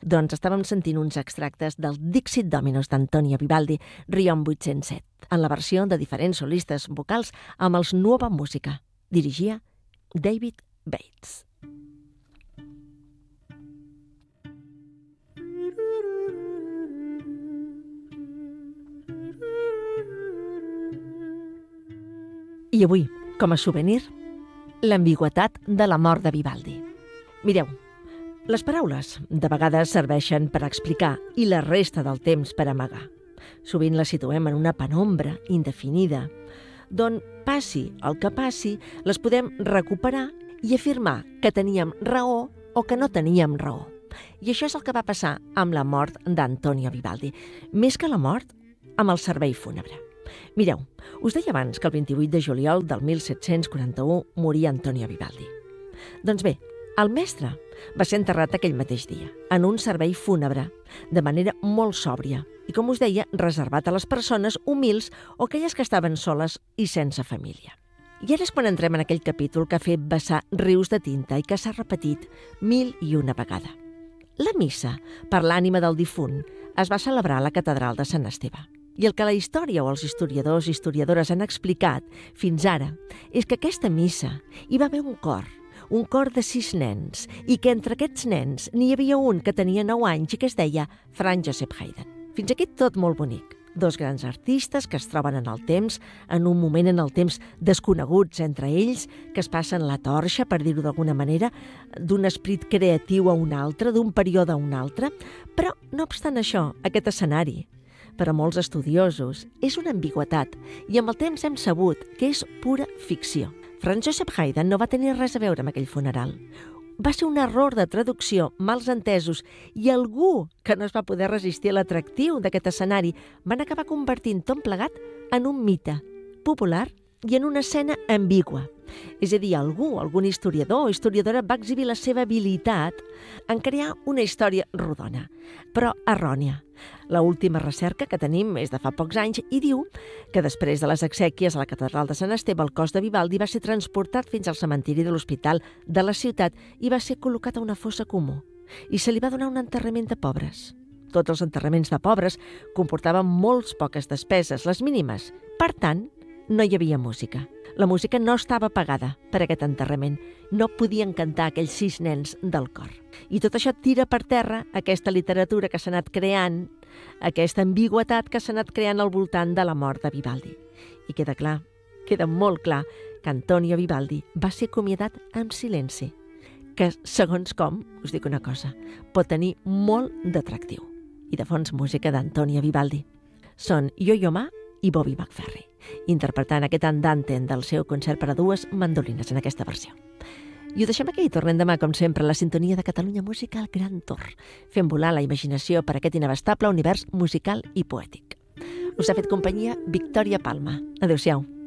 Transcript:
Doncs estàvem sentint uns extractes del Dixit Dominus d'Antonio Vivaldi, Riom 807, en la versió de diferents solistes vocals amb els Nuova Música. Dirigia David Bates. I avui, com a souvenir, l'ambigüitat de la mort de Vivaldi. Mireu, les paraules de vegades serveixen per explicar i la resta del temps per amagar. Sovint les situem en una penombra indefinida, d'on passi el que passi, les podem recuperar i afirmar que teníem raó o que no teníem raó. I això és el que va passar amb la mort d'Antonio Vivaldi. Més que la mort, amb el servei fúnebre. Mireu, us deia abans que el 28 de juliol del 1741 moria Antonio Vivaldi. Doncs bé, el mestre va ser enterrat aquell mateix dia, en un servei fúnebre, de manera molt sòbria, i com us deia, reservat a les persones humils o aquelles que estaven soles i sense família. I ara és quan entrem en aquell capítol que ha fet vessar rius de tinta i que s'ha repetit 1001 vegada. La missa per l'ànima del difunt es va celebrar a la catedral de Sant Esteve. I el que la història o els historiadors i historiadores han explicat fins ara és que aquesta missa hi va haver un cor de 6 nens, i que entre aquests nens n'hi havia un que tenia 9 anys i que es deia Franz Joseph Haydn. Fins aquí tot molt bonic. 2 grans artistes que es troben en el temps, en un moment en el temps desconeguts entre ells, que es passen la torxa, per dir-ho d'alguna manera, d'un esperit creatiu a un altre, d'un període a un altre. Però, no obstant això, aquest escenari, per a molts estudiosos, és una ambigüitat i amb el temps hem sabut que és pura ficció. Franz Joseph Haydn no va tenir res a veure amb aquell funeral. Va ser un error de traducció, mals entesos, i algú que no es va poder resistir a l'atractiu d'aquest escenari van acabar convertint tot plegat en un mite popular i en una escena ambigua. És a dir, algun historiador o historiadora va exhibir la seva habilitat en crear una història rodona, però errònia. L'última recerca que tenim és de fa pocs anys i diu que després de les exèquies a la catedral de Sant Esteve el cos de Vivaldi va ser transportat fins al cementiri de l'hospital de la ciutat i va ser col·locat a una fossa comú i se li va donar un enterrament de pobres. Tots els enterraments de pobres comportaven molt poques despeses, les mínimes. Per tant, no hi havia música. La música no estava pagada per aquest enterrament. No podien cantar aquells 6 nens del cor. I tot això tira per terra aquesta literatura que s'ha anat creant, aquesta ambigüitat que s'ha anat creant al voltant de la mort de Vivaldi. I queda clar, queda molt clar, que Antonio Vivaldi va ser acomiadat amb silenci, que, segons com, us dic una cosa, pot tenir molt d'atractiu. I de fons música d'Antonio Vivaldi. Són Yo-Yo Ma i Bobby McFerrin, interpretant aquest andante del seu concert per a 2 mandolines en aquesta versió. I ho deixem aquí i tornem demà, com sempre, a la sintonia de Catalunya Música al Gran Tour, fent volar la imaginació per aquest inabastable univers musical i poètic. Us ha fet companyia Victòria Palma. Adéu-siau.